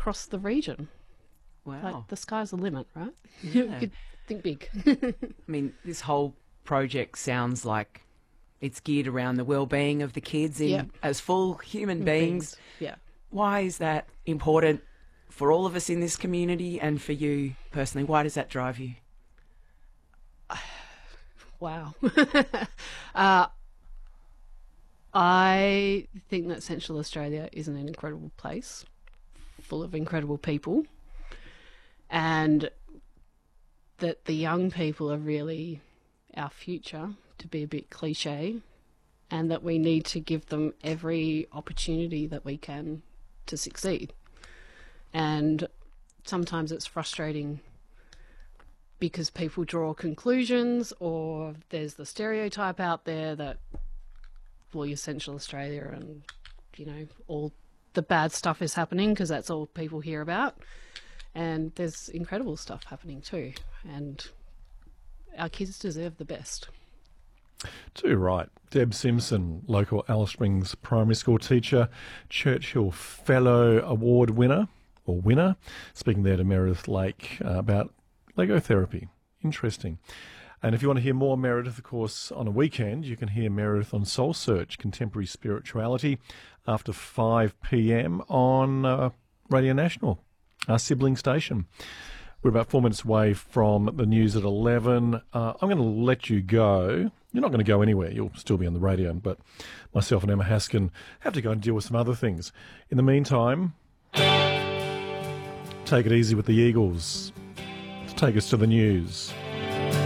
across the region. Wow. Like, the sky's the limit, right? Yeah. You could think big. I mean, this whole project sounds like it's geared around the well-being of the kids as full human beings. Yeah. Why is that important for all of us in this community and for you personally? Why does that drive you? Wow. I think that Central Australia is an incredible place, full of incredible people, and that the young people are really our future, to be a bit cliche, and that we need to give them every opportunity that we can to succeed. And sometimes it's frustrating because people draw conclusions, or there's the stereotype out there that, well, you're Central Australia and, you know, all the bad stuff is happening because that's all people hear about. And there's incredible stuff happening too. And our kids deserve the best. Too right. Deb Simpson, local Alice Springs primary school teacher, Churchill Fellow Award winner, speaking there to Meredith Lake about Lego therapy. Interesting. And if you want to hear more Meredith, of course, on a weekend, you can hear Meredith on Soul Search, Contemporary Spirituality, after 5 p.m. on Radio National, our sibling station. We're about 4 minutes away from the news at 11. I'm going to let you go. You're not going to go anywhere. You'll still be on the radio, but myself and Emma Haskin have to go and deal with some other things. In the meantime, take it easy with the Eagles to take us to the news.